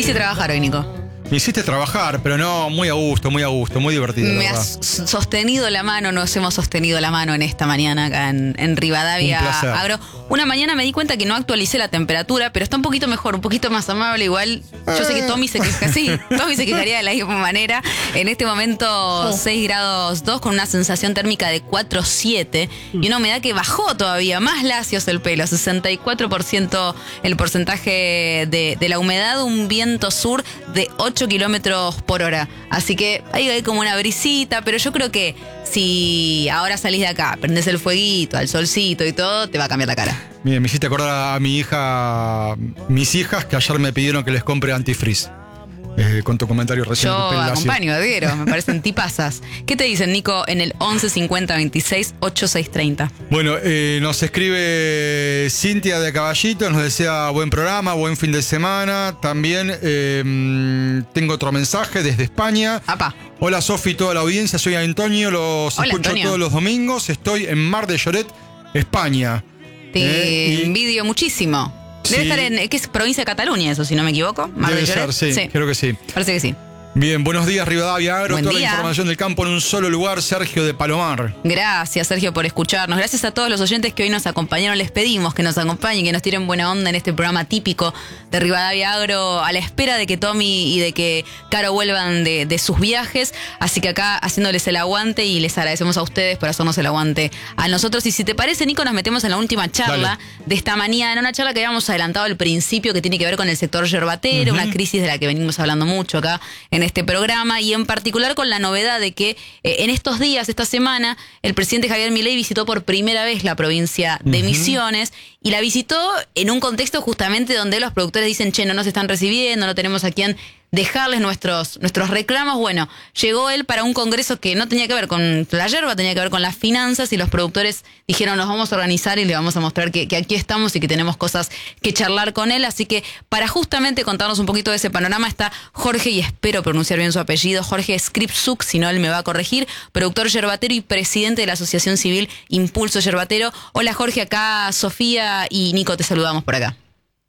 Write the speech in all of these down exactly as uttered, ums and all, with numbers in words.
hice trabajar hoy, Nico. Me hiciste trabajar, pero no, muy a gusto, muy a gusto, muy divertido. Me has sostenido la mano, nos hemos sostenido la mano en esta mañana acá en, en Rivadavia Agro. Una mañana me di cuenta que no actualicé la temperatura, pero está un poquito mejor, un poquito más amable. Igual, yo sé que Tommy se queja, sí, Tommy se quejaría de la misma manera. En este momento, seis grados dos con una sensación térmica de cuatro siete y una humedad que bajó todavía, más lacios el pelo, sesenta y cuatro por ciento el porcentaje de, de la humedad, un viento sur de ocho kilómetros por hora. Así que ahí hay como una brisita, pero yo creo que si ahora salís de acá, prendés el fueguito, al solcito y todo, te va a cambiar la cara. Bien, me hiciste acordar a mi hija, mis hijas que ayer me pidieron que les compre antifreeze. Eh, con tu comentario recién. Yo acompaño, adhiero, me parecen tipazas. ¿Qué te dicen, Nico, en el once cincuenta veintiséis ochenta y seis treinta? Bueno, eh, nos escribe Cintia de Caballito, nos desea buen programa, buen fin de semana. También eh, tengo otro mensaje desde España. Apa. Hola Sofi y toda la audiencia, soy Antonio, los Hola, escucho Antonio. todos los domingos. Estoy en Mar de Lloret, España. Te eh, y... envidio muchísimo. Debe sí. estar en, ¿qué es? Provincia de Cataluña, eso, si no me equivoco. Mar Debe de Lloret. ser, sí, sí, creo que sí. Parece que sí. Bien, buenos días Rivadavia Agro, Buen toda día. la información del campo en un solo lugar, Sergio de Palomar. Gracias, Sergio, por escucharnos. Gracias a todos los oyentes que hoy nos acompañaron. Les pedimos que nos acompañen, que nos tiren buena onda en este programa típico de Rivadavia Agro, a la espera de que Tommy y de que Caro vuelvan de, de sus viajes. Así que acá haciéndoles el aguante y les agradecemos a ustedes por hacernos el aguante a nosotros. Y si te parece, Nico, nos metemos en la última charla Dale. de esta mañana, una charla que habíamos adelantado al principio, que tiene que ver con el sector yerbatero, uh-huh. una crisis de la que venimos hablando mucho acá en este programa, y en particular con la novedad de que eh, en estos días, esta semana, el presidente Javier Milei visitó por primera vez la provincia de uh-huh. Misiones, y la visitó en un contexto justamente donde los productores dicen, che, no nos están recibiendo, no tenemos a quién dejarles nuestros, nuestros reclamos. Bueno, llegó él para un congreso que no tenía que ver con la yerba, tenía que ver con las finanzas, y los productores dijeron, nos vamos a organizar y le vamos a mostrar que, que aquí estamos y que tenemos cosas que charlar con él. Así que para justamente contarnos un poquito de ese panorama está Jorge, y espero pronunciar bien su apellido, Jorge Skripczuk, si no él me va a corregir, productor yerbatero y presidente de la Asociación Civil Impulso Yerbatero. Hola Jorge, acá Sofía y Nico te saludamos por acá.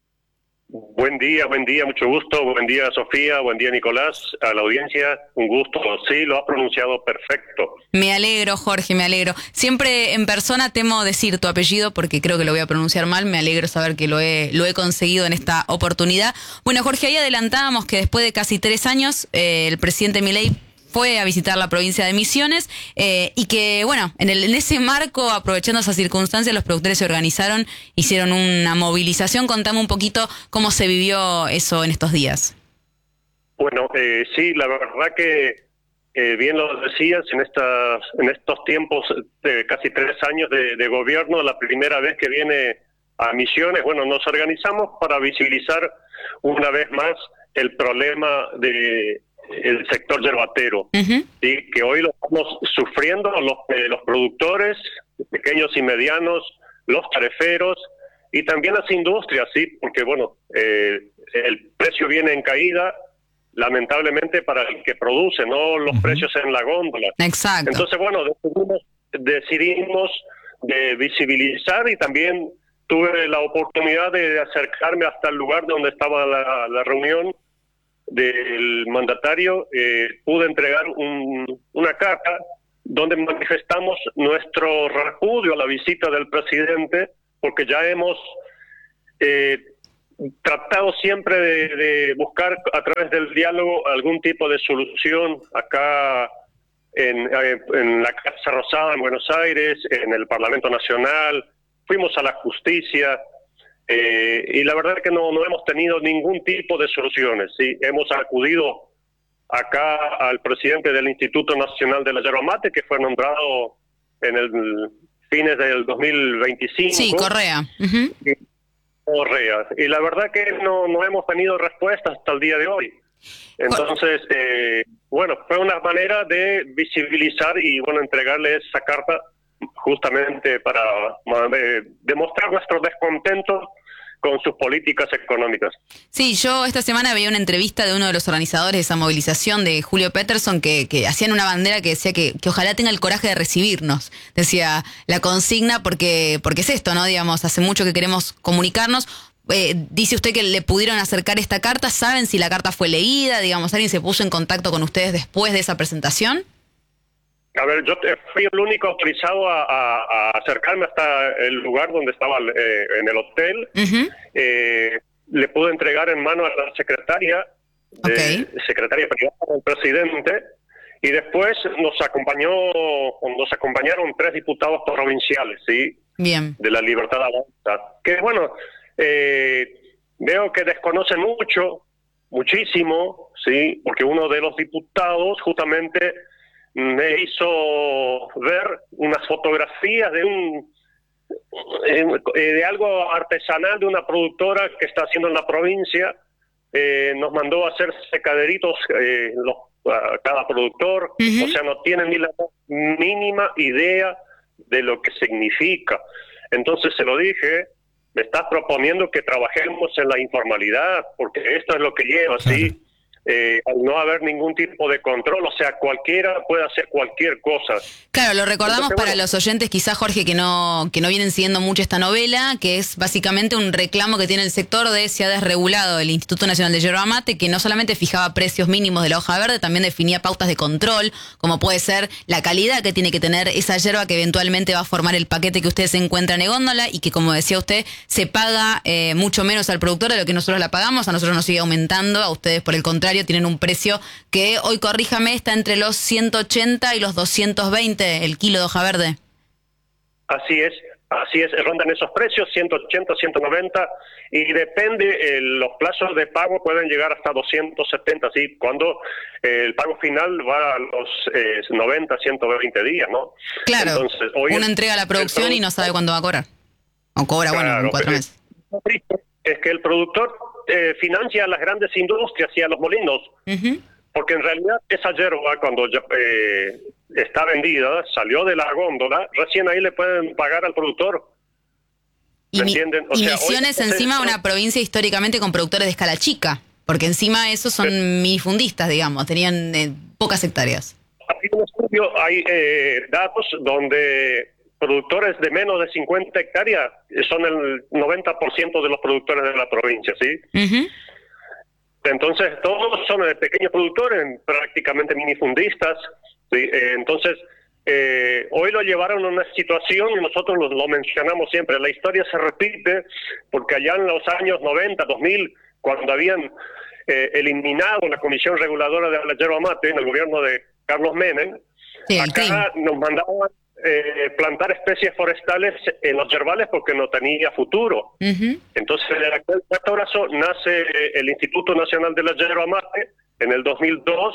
Buen día, buen día, mucho gusto. Buen día, Sofía. Buen día, Nicolás. A la audiencia, un gusto. Sí, lo ha pronunciado perfecto. Me alegro, Jorge, me alegro. Siempre en persona temo decir tu apellido porque creo que lo voy a pronunciar mal. Me alegro saber que lo he, lo he conseguido en esta oportunidad. Bueno, Jorge, ahí adelantábamos que después de casi tres años, eh, el presidente Milei fue a visitar la provincia de Misiones eh, y que, bueno, en, el, en ese marco, aprovechando esas circunstancias, los productores se organizaron, hicieron una movilización. Contame un poquito cómo se vivió eso en estos días. Bueno, eh, sí, la verdad que eh, bien lo decías, en, estas, en estos tiempos de casi tres años de, de gobierno, la primera vez que viene a Misiones, bueno, nos organizamos para visibilizar una vez más el problema de el sector yerbatero, uh-huh. ¿sí? Que hoy lo estamos sufriendo los, eh, los productores pequeños y medianos, los tareferos y también las industrias, sí, porque bueno, eh, el precio viene en caída, lamentablemente para el que produce, no los uh-huh. precios en la góndola. Exacto. Entonces bueno, decidimos, decidimos de visibilizar, y también tuve la oportunidad de acercarme hasta el lugar donde estaba la, la reunión del mandatario. Eh, pude entregar un, una carta donde manifestamos nuestro repudio a la visita del presidente, porque ya hemos eh, tratado siempre de, de buscar a través del diálogo algún tipo de solución acá en, en la Casa Rosada en Buenos Aires, en el Parlamento Nacional, fuimos a la justicia. Eh, y la verdad es que no, no hemos tenido ningún tipo de soluciones, ¿sí? Hemos acudido acá al presidente del Instituto Nacional de la Yerba Mate, que fue nombrado en el fines del dos mil veinticinco. Sí, Correa. Uh-huh. Y, Correa. Y la verdad que no, no hemos tenido respuesta hasta el día de hoy. Entonces, eh, bueno, fue una manera de visibilizar y, bueno, entregarle esa carta justamente para eh, demostrar nuestro descontento con sus políticas económicas. Sí, yo esta semana veía una entrevista de uno de los organizadores de esa movilización, de Julio Peterson, que, que hacían una bandera que decía que, que ojalá tenga el coraje de recibirnos, decía la consigna, porque, porque es esto, ¿no? Digamos, hace mucho que queremos comunicarnos. Eh, dice usted que le pudieron acercar esta carta. ¿Saben si la carta fue leída? Digamos, ¿alguien se puso en contacto con ustedes después de esa presentación? A ver, yo fui el único autorizado a, a, a acercarme hasta el lugar donde estaba eh, en el hotel. Uh-huh. eh, le pude entregar en mano a la secretaria, de, okay. secretaria privada del presidente, y después nos acompañó, nos acompañaron tres diputados provinciales, ¿sí? Bien. De la Libertad Avanza. Que bueno, eh, veo que desconocen mucho, muchísimo, ¿sí? Porque uno de los diputados justamente me hizo ver unas fotografías de un de algo artesanal de una productora que está haciendo en la provincia. Eh, nos mandó a hacer secaderitos eh, los, uh, cada productor. Uh-huh. O sea, no tienen ni la mínima idea de lo que significa. Entonces se lo dije, me estás proponiendo que trabajemos en la informalidad, porque esto es lo que lleva, ¿sí? Eh, al no haber ningún tipo de control, o sea, cualquiera puede hacer cualquier cosa. Claro, lo recordamos. Entonces, para bueno, los oyentes, quizás, Jorge, que no que no vienen siguiendo mucho esta novela, que es básicamente un reclamo que tiene el sector de se ha desregulado el Instituto Nacional de Yerba Mate, que no solamente fijaba precios mínimos de la hoja verde, también definía pautas de control, como puede ser la calidad que tiene que tener esa yerba que eventualmente va a formar el paquete que ustedes encuentran en góndola, y que, como decía usted, se paga eh, mucho menos al productor de lo que nosotros la pagamos. A nosotros nos sigue aumentando, a ustedes, por el contrario, tienen un precio que hoy, corríjame, está entre los ciento ochenta y los doscientos veinte el kilo de hoja verde. Así es, así es, rondan esos precios, ciento ochenta, ciento noventa, y depende, eh, los plazos de pago pueden llegar hasta doscientos setenta, ¿sí? Cuando eh, el pago final va a los eh, noventa, ciento veinte días, ¿no? Claro. Entonces, hoy uno entrega la producción y no sabe cuándo va a cobrar. O cobra, claro, bueno, en cuatro meses. Es que el productor eh, financia a las grandes industrias y a los molinos, uh-huh. porque en realidad esa yerba, cuando eh, está vendida, salió de la góndola, recién ahí le pueden pagar al productor. ¿Me y entienden? O y sea, Misiones, hoy, encima, es una provincia históricamente con productores de escala chica, porque encima esos son eh, minifundistas, digamos, tenían eh, pocas hectáreas. Hay un estudio, hay eh, datos donde productores de menos de cincuenta hectáreas son el noventa por ciento de los productores de la provincia, ¿sí? Uh-huh. Entonces, todos son pequeños productores, prácticamente minifundistas, ¿sí? Eh, entonces, eh, hoy lo llevaron a una situación, y nosotros lo, lo mencionamos siempre, la historia se repite, porque allá en los años noventa, dos mil, cuando habían eh, eliminado la Comisión Reguladora de la Yerba Mate en el gobierno de Carlos Menem, sí, acá nos mandaban Eh, plantar especies forestales en los yerbales porque no tenía futuro. Uh-huh. Entonces, de aquel abrazo nace eh, el Instituto Nacional de la Yerba Mate en el dos mil dos,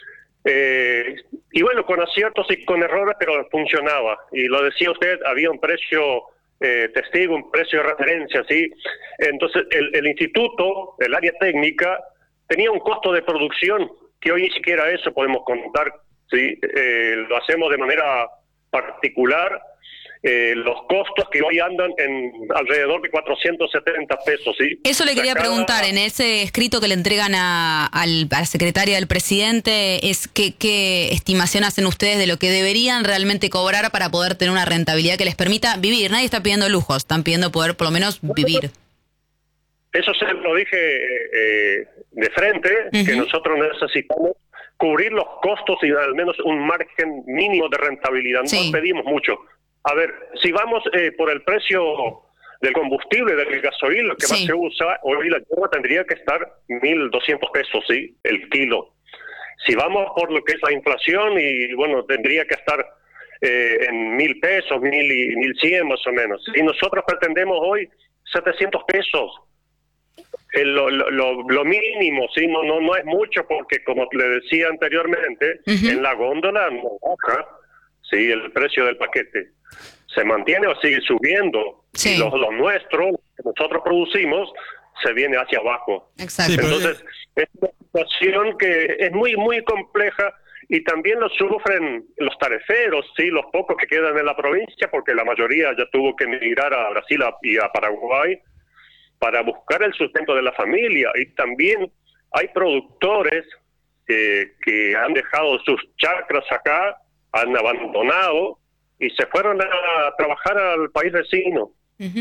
eh, y bueno, con aciertos y con errores, pero funcionaba. Y lo decía usted, había un precio eh, testigo, un precio de referencia, ¿sí? Entonces, el, el instituto, el área técnica, tenía un costo de producción que hoy ni siquiera eso podemos contar, ¿sí? Eh, lo hacemos de manera particular, eh, los costos que hoy andan en alrededor de cuatrocientos setenta pesos, ¿sí? Eso le quería cada... preguntar, en ese escrito que le entregan a, al, a la secretaria del presidente, es que, ¿qué estimación hacen ustedes de lo que deberían realmente cobrar para poder tener una rentabilidad que les permita vivir? Nadie está pidiendo lujos, están pidiendo poder por lo menos vivir. Eso se lo dije eh, de frente, uh-huh. que nosotros necesitamos cubrir los costos y al menos un margen mínimo de rentabilidad. No sí. pedimos mucho. A ver, si vamos eh, por el precio del combustible, del gasoil, lo que sí. más se usa, hoy la yerba tendría que estar mil doscientos pesos, ¿sí? El kilo. Si vamos por lo que es la inflación, y bueno, tendría que estar eh, en mil pesos, mil y mil cien más o menos. Y nosotros pretendemos hoy setecientos pesos. El, lo, lo, lo mínimo, sí, no, no, no es mucho, porque como le decía anteriormente, uh-huh. en la góndola no baja, sí, el precio del paquete se mantiene o sigue subiendo, sí. y los, los nuestros, que nosotros producimos, se viene hacia abajo. Exacto. Entonces, es una situación que es muy, muy compleja, y también lo sufren los tariferos, sí, los pocos que quedan en la provincia, porque la mayoría ya tuvo que emigrar a Brasil y a Paraguay para buscar el sustento de la familia. Y también hay productores eh, que han dejado sus chacras acá, han abandonado y se fueron a trabajar al país vecino. Uh-huh.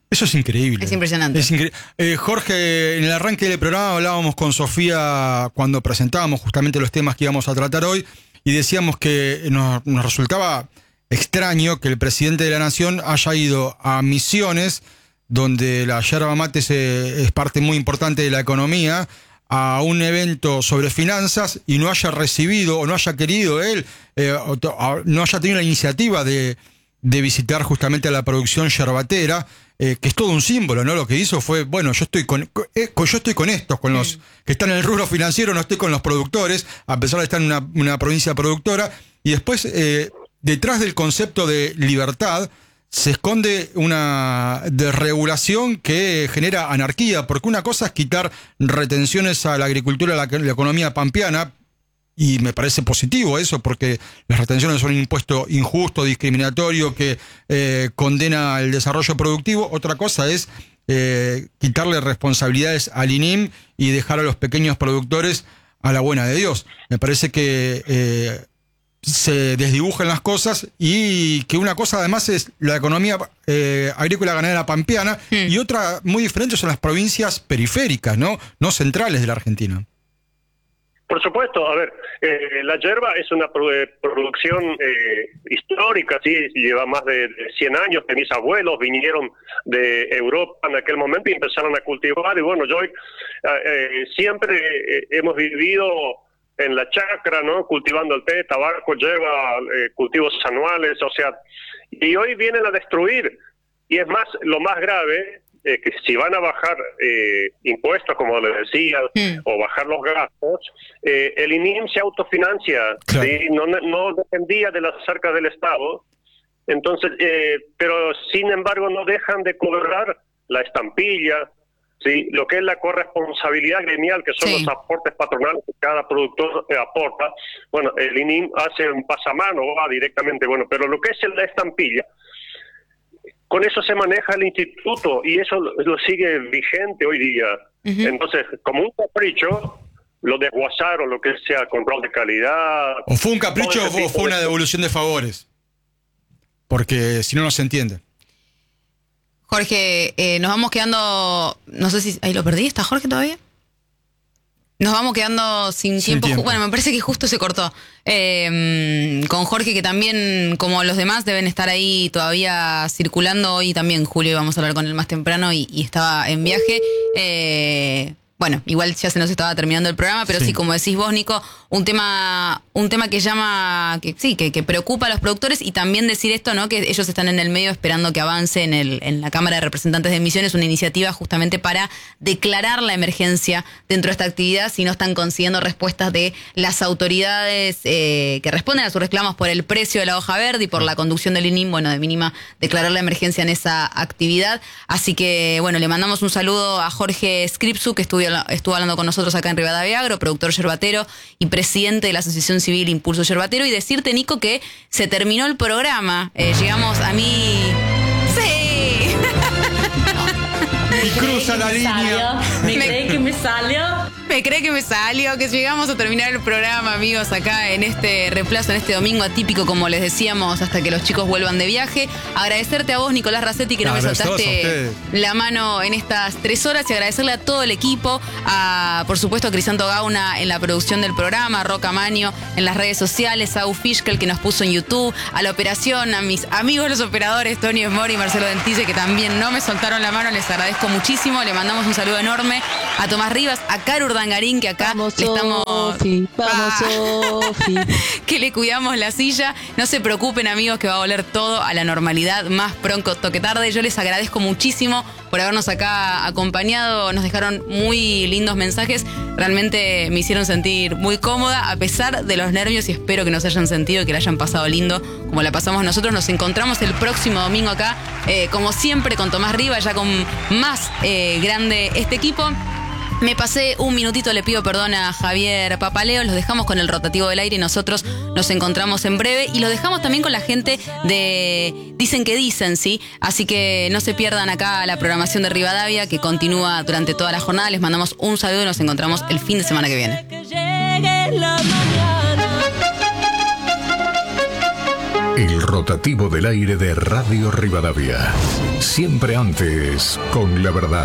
Eso es increíble. Es impresionante. Es incre- eh, Jorge, en el arranque del programa hablábamos con Sofía cuando presentábamos justamente los temas que íbamos a tratar hoy y decíamos que nos, nos resultaba extraño que el presidente de la Nación haya ido a Misiones, donde la yerba mate se, es parte muy importante de la economía, a un evento sobre finanzas y no haya recibido o no haya querido él, eh, o to- a- no haya tenido la iniciativa de, de visitar justamente a la producción yerbatera. Eh, que es todo un símbolo, ¿no? Lo que hizo fue, bueno, yo estoy con, eh, con- yo estoy con estos, con los que están en el rubro financiero, no estoy con los productores, a pesar de estar en una, una provincia productora. Y después, eh, detrás del concepto de libertad, se esconde una desregulación que genera anarquía, porque una cosa es quitar retenciones a la agricultura, a la, la economía pampeana, y me parece positivo eso, porque las retenciones son un impuesto injusto, discriminatorio, que eh, condena el desarrollo productivo. Otra cosa es eh, quitarle responsabilidades al I N I M y dejar a los pequeños productores a la buena de Dios. Me parece que eh, se desdibujan las cosas y que una cosa además es la economía eh, agrícola ganadera pampeana mm. y otra muy diferente son las provincias periféricas, ¿no? No centrales de la Argentina. Por supuesto, a ver, eh, la yerba es una produ- producción eh, histórica, sí, lleva más de, de cien años, que mis abuelos vinieron de Europa en aquel momento y empezaron a cultivar, y bueno, yo eh, eh, siempre eh, hemos vivido en la chacra, ¿no? Cultivando el té, tabaco, yerba, eh, cultivos anuales, o sea, y hoy vienen a destruir, y es más, lo más grave, Eh, que si van a bajar eh, impuestos, como les decía, mm. o bajar los gastos, eh, el I N I M se autofinancia, claro. ¿sí? no, no dependía de las arcas del Estado, entonces, eh, pero sin embargo no dejan de cobrar la estampilla, ¿sí? Lo que es la corresponsabilidad gremial, que son sí. los aportes patronales que cada productor eh, aporta. Bueno, el I N I M hace un pasamano, va directamente, bueno, pero lo que es la estampilla, con eso se maneja el instituto y eso lo, lo sigue vigente hoy día. Uh-huh. Entonces, como un capricho, lo desguazaron, lo que sea, control de calidad. ¿O fue un capricho o fue, fue una devolución de favores? Porque si no, no se entiende. Jorge, eh, nos vamos quedando... No sé si... ¿Ahí lo perdí? ¿Está Jorge todavía? Nos vamos quedando sin, sin tiempo. tiempo. Bueno, me parece que justo se cortó. Eh, con Jorge, que también, como los demás, deben estar ahí todavía circulando. Hoy también, Julio, íbamos a hablar con él más temprano y, y estaba en viaje. Eh, bueno, igual ya se nos estaba terminando el programa, pero sí, sí como decís vos, Nico, un tema un tema que llama, que sí, que, que preocupa a los productores, y también decir esto, ¿no? Que ellos están en el medio esperando que avance en el en la Cámara de Representantes de Misiones una iniciativa justamente para declarar la emergencia dentro de esta actividad si no están consiguiendo respuestas de las autoridades eh, que responden a sus reclamos por el precio de la hoja verde y por la conducción del I N I M, bueno, de mínima declarar la emergencia en esa actividad. Así que, bueno, le mandamos un saludo a Jorge Scripsu, que estuvo, estuvo hablando con nosotros acá en Rivadavia Agro, productor yerbatero y presidente de la Asociación Civil Impulso Yerbatero, y decirte, Nico, que se terminó el programa. Eh, llegamos a mí... ¡Sí! Y cruza la línea. Me creí que me salió. Me cree que me salió, que llegamos a terminar el programa, amigos, acá en este reemplazo, en este domingo atípico, como les decíamos, hasta que los chicos vuelvan de viaje. Agradecerte a vos, Nicolás Racetti, que no, me soltaste la mano en estas tres horas, y agradecerle a todo el equipo, a, por supuesto, a Crisanto Gauna en la producción del programa, a Roca Manio en las redes sociales, a Ufishkel, que nos puso en YouTube, a la operación, a mis amigos los operadores, Tony Esmori y Marcelo Dentille, que también no me soltaron la mano, les agradezco muchísimo. Le mandamos un saludo enorme a Tomás Rivas, a Caru Dangarín, que acá vamos, le estamos... Sofi, vamos, ah, Sofi. Que le cuidamos la silla. No se preocupen, amigos, que va a volver todo a la normalidad más pronto que tarde. Yo les agradezco muchísimo por habernos acá acompañado. Nos dejaron muy lindos mensajes. Realmente me hicieron sentir muy cómoda, a pesar de los nervios, y espero que nos hayan sentido y que la hayan pasado lindo como la pasamos nosotros. Nos encontramos el próximo domingo acá, eh, como siempre, con Tomás Rivas, ya con más eh, grande este equipo. Me pasé un minutito, le pido perdón a Javier Papaleo. Los dejamos con el rotativo del aire y nosotros nos encontramos en breve. Y los dejamos también con la gente de Dicen que Dicen, ¿sí? Así que no se pierdan acá la programación de Rivadavia, que continúa durante toda la jornada. Les mandamos un saludo y nos encontramos el fin de semana que viene. El rotativo del aire de Radio Rivadavia. Siempre antes, con la verdad.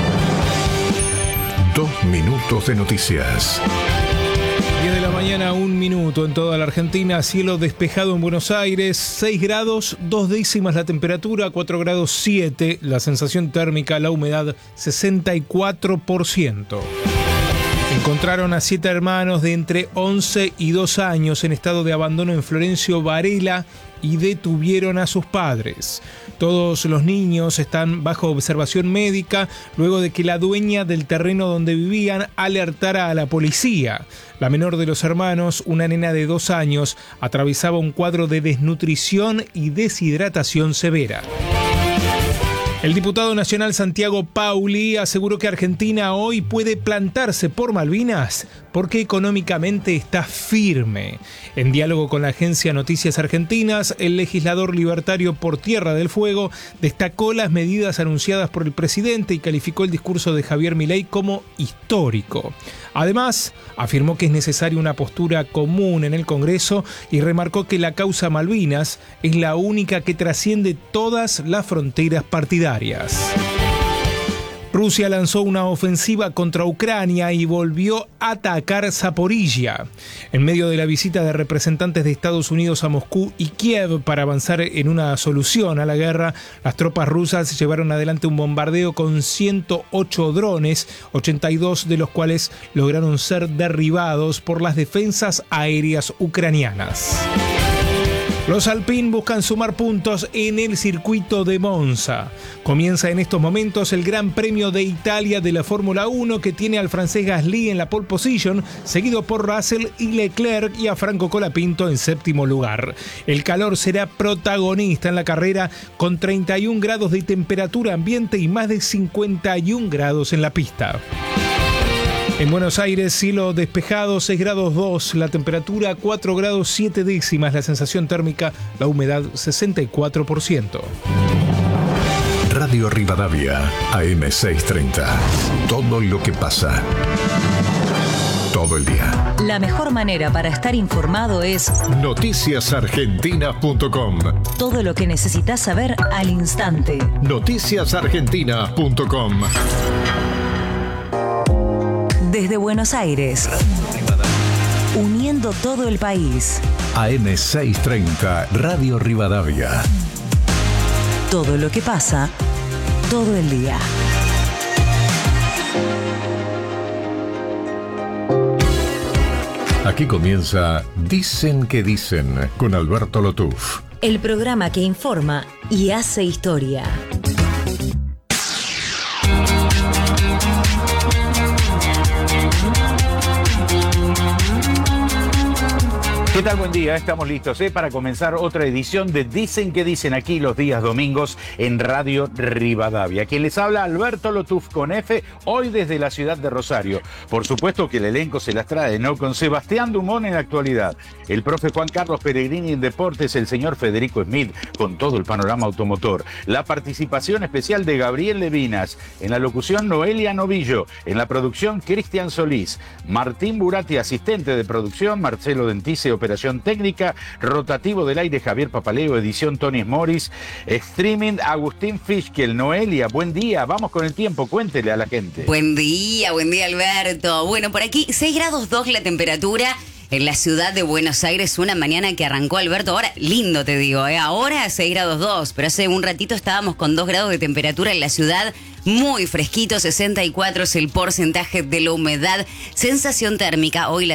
Dos minutos de noticias. diez de la mañana, un minuto en toda la Argentina. Cielo despejado en Buenos Aires. seis grados, dos décimas la temperatura. cuatro grados siete la sensación térmica. La humedad sesenta y cuatro por ciento. Encontraron a siete hermanos de entre once y dos años en estado de abandono en Florencio Varela y detuvieron a sus padres. Todos los niños están bajo observación médica luego de que la dueña del terreno donde vivían alertara a la policía. La menor de los hermanos, una nena de dos años, atravesaba un cuadro de desnutrición y deshidratación severa. El diputado nacional Santiago Pauli aseguró que Argentina hoy puede plantarse por Malvinas porque económicamente está firme. En diálogo con la agencia Noticias Argentinas, el legislador libertario por Tierra del Fuego destacó las medidas anunciadas por el presidente y calificó el discurso de Javier Milei como histórico. Además, afirmó que es necesaria una postura común en el Congreso y remarcó que la causa Malvinas es la única que trasciende todas las fronteras partidarias. Rusia lanzó una ofensiva contra Ucrania y volvió a atacar Zaporilla. En medio de la visita de representantes de Estados Unidos a Moscú y Kiev para avanzar en una solución a la guerra, las tropas rusas llevaron adelante un bombardeo con ciento ocho drones, ochenta y dos de los cuales lograron ser derribados por las defensas aéreas ucranianas. Los Alpine buscan sumar puntos en el circuito de Monza. Comienza en estos momentos el Gran Premio de Italia de la Fórmula uno, que tiene al francés Gasly en la pole position, seguido por Russell y Leclerc, y a Franco Colapinto en séptimo lugar. El calor será protagonista en la carrera, con treinta y un grados de temperatura ambiente y más de cincuenta y un grados en la pista. En Buenos Aires, cielo despejado, seis grados dos, la temperatura cuatro grados siete décimas, la sensación térmica, la humedad sesenta y cuatro por ciento. Radio Rivadavia, A M seiscientos treinta. Todo lo que pasa. Todo el día. La mejor manera para estar informado es noticias argentina punto com. Todo lo que necesitas saber al instante. noticias argentina punto com. Desde Buenos Aires, uniendo todo el país. A M seiscientos treinta, Radio Rivadavia. Todo lo que pasa, todo el día. Aquí comienza Dicen que Dicen con Alberto Lotuf. El programa que informa y hace historia. ¿Qué tal? Buen día, estamos listos ¿eh? para comenzar otra edición de Dicen que Dicen aquí los días domingos en Radio Rivadavia. Quien les habla, Alberto Lotuf con F, hoy desde la ciudad de Rosario. Por supuesto que el elenco se las trae, ¿no? Con Sebastián Dumont en la actualidad, el profe Juan Carlos Peregrini en deportes, el señor Federico Smith con todo el panorama automotor, la participación especial de Gabriel Levinas, en la locución Noelia Novillo, en la producción Cristian Solís, Martín Burati, asistente de producción, Marcelo Dentice, operación técnica, rotativo del aire Javier Papaleo, edición Tony Morris, streaming Agustín Fischkel. Noelia, buen día, vamos con el tiempo, cuéntele a la gente. Buen día, buen día Alberto. Bueno, por aquí seis grados dos la temperatura en la ciudad de Buenos Aires, una mañana que arrancó, Alberto, ahora lindo te digo, ¿eh? Ahora seis grados dos, pero hace un ratito estábamos con dos grados de temperatura en la ciudad, muy fresquito, sesenta y cuatro es el porcentaje de la humedad, sensación térmica, hoy la